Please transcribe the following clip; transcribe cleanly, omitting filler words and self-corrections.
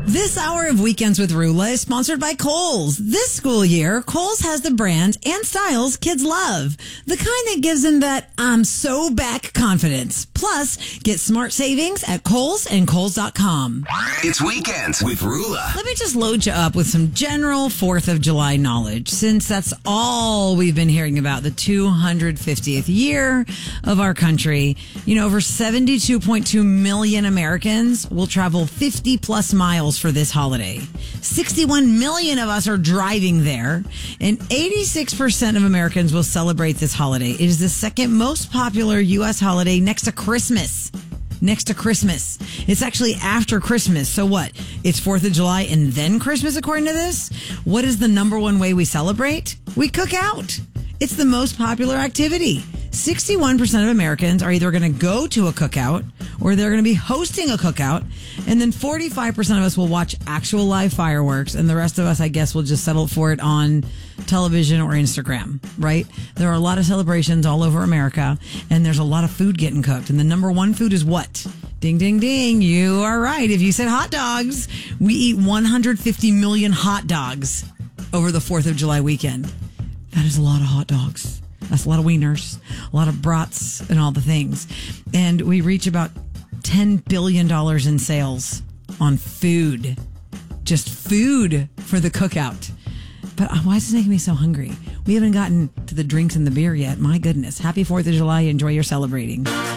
This hour of Weekends with Rula is sponsored by Kohl's. This school year, Kohl's has the brands and styles kids love. The kind that gives them that I'm so back confidence. Plus, get smart savings at Kohl's and Kohl's.com. It's Weekends with Rula. Let me just load you up with some general 4th of July knowledge, since that's all we've been hearing about, the 250th year of our country. You know, over 72.2 million Americans will travel 50 plus miles for this holiday. 61 million of us are driving there, and 86% of Americans will celebrate this holiday. It is the second most popular U.S. holiday next to Christmas. It's actually after Christmas. So what? It's 4th of July and then Christmas, according to this? What is the number one way we celebrate? We cook out. It's the most popular activity. 61% of Americans are either going to go to a cookout or they're going to be hosting a cookout. And then 45% of us will watch actual live fireworks. And the rest of us, I guess, will just settle for it on television or Instagram, right? There are a lot of celebrations all over America, and there's a lot of food getting cooked. And the number one food is what? Ding, ding, ding. You are right. If you said hot dogs, we eat 150 million hot dogs over the 4th of July weekend. That is a lot of hot dogs. That's a lot of wieners, a lot of brats, and all the things. And we reach about $10 billion in sales on food. Just food for the cookout. But why is this making me so hungry? We haven't gotten to the drinks and the beer yet. My goodness. Happy 4th of July. Enjoy your celebrating.